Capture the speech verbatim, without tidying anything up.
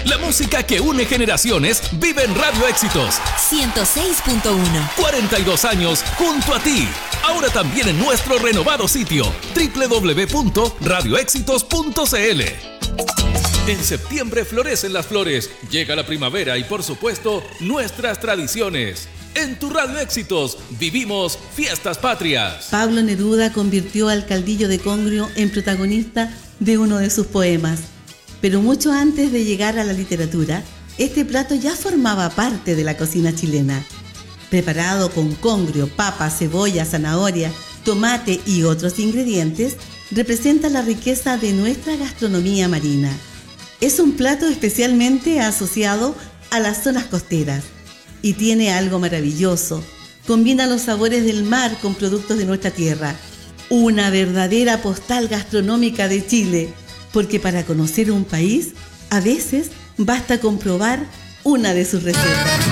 La música que une generaciones vive en Radio Éxitos. ciento seis punto uno. cuarenta y dos años junto a ti. Ahora también en nuestro renovado sitio doble u doble u doble u punto radio éxitos punto c l. En septiembre florecen las flores, llega la primavera y por supuesto nuestras tradiciones. En tu Radio Éxitos vivimos fiestas patrias. Pablo Neruda convirtió al Caldillo de Congrio en protagonista de uno de sus poemas. Pero mucho antes de llegar a la literatura, este plato ya formaba parte de la cocina chilena. Preparado con congrio, papa, cebolla, zanahoria, tomate y otros ingredientes, representa la riqueza de nuestra gastronomía marina. Es un plato especialmente asociado a las zonas costeras y tiene algo maravilloso. Combina los sabores del mar con productos de nuestra tierra. Una verdadera postal gastronómica de Chile, porque para conocer un país, a veces basta comprobar una de sus recetas.